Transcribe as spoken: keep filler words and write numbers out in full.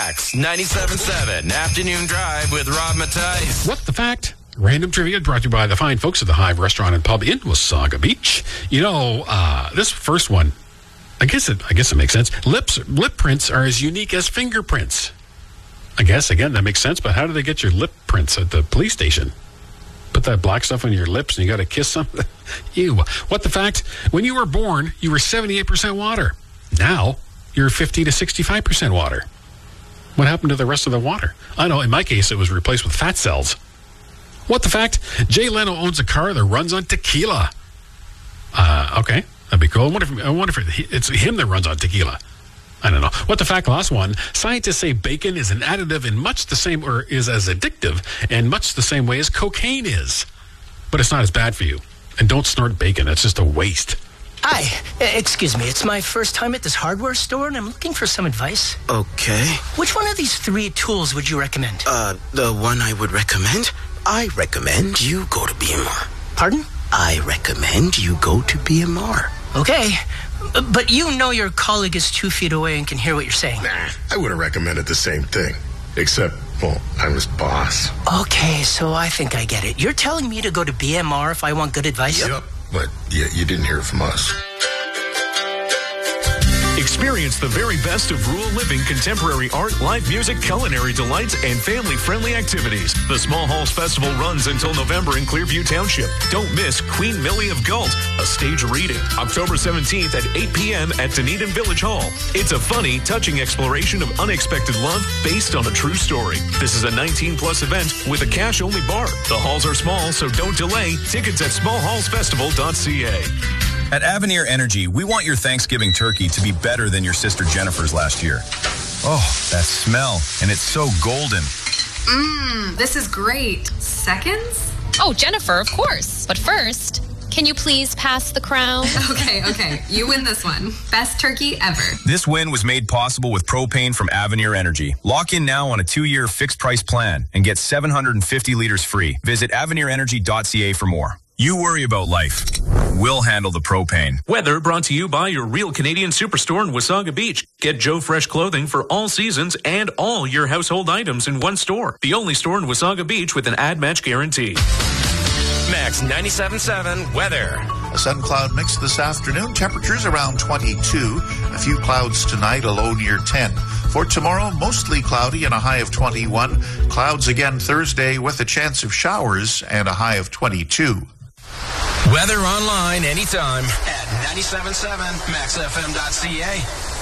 Max ninety-seven point seven Afternoon Drive with Rob Mattice. What the fact? Random trivia brought to you by the fine folks at the Hive Restaurant and Pub in Wasaga Beach. You know, uh, this first one, I guess it, I guess it makes sense. Lips, lip prints are as unique as fingerprints. I guess, again, that makes sense, but how do they get your lip prints at the police station? Put that black stuff on your lips and you got to kiss something? Ew. What the fact? When you were born, you were seventy-eight percent water. Now, you're fifty to sixty-five percent water. What happened to the rest of the water? I know, in my case, it was replaced with fat cells. What the fact? Jay Leno owns a car that runs on tequila. Uh, okay, that'd be cool. I wonder if, I wonder if it's him that runs on tequila. I don't know. What the fact? Last one. Scientists say bacon is an additive in much the same, or is as addictive in much the same way as cocaine is. But it's not as bad for you. And don't snort bacon. It's just a waste. Hi. Excuse me. It's my first time at this hardware store, and I'm looking for some advice. Okay. Which one of these three tools would you recommend? Uh, the one I would recommend? I recommend you go to B M R. Pardon? I recommend you go to B M R. Okay. But you know your colleague is two feet away and can hear what you're saying. Nah, I would have recommended the same thing. Except, well, I'm his boss. Okay, so I think I get it. You're telling me to go to B M R if I want good advice? Yep, but yeah, you didn't hear it from us. Experience the very best of rural living, contemporary art, live music, culinary delights, and family-friendly activities. The Small Halls Festival runs until November in Clearview Township. Don't miss Queen Millie of Galt, a stage reading, October seventeenth at eight p.m. at Dunedin Village Hall. It's a funny, touching exploration of unexpected love based on a true story. This is a nineteen plus event with a cash-only bar. The halls are small, so don't delay. Tickets at small halls festival dot c a. At Avenir Energy, we want your Thanksgiving turkey to be better than your sister Jennifer's last year. Oh, that smell, and it's so golden. Mmm, this is great. Seconds? Oh, Jennifer, of course. But first, can you please pass the crown? Okay, okay. You win this one. Best turkey ever. This win was made possible with propane from Avenir Energy. Lock in now on a two-year fixed-price plan and get seven hundred fifty liters free. Visit avenir energy dot c a for more. You worry about life. We'll handle the propane. Weather brought to you by your Real Canadian Superstore in Wasaga Beach. Get Joe Fresh clothing for all seasons and all your household items in one store. The only store in Wasaga Beach with an ad match guarantee. Max ninety-seven point seven weather. A sun cloud mix this afternoon. Temperatures around twenty-two. A few clouds tonight, a low near ten. For tomorrow, mostly cloudy and a high of twenty-one. Clouds again Thursday with a chance of showers and a high of twenty-two. Weather online anytime at ninety-seven point seven max f m dot c a.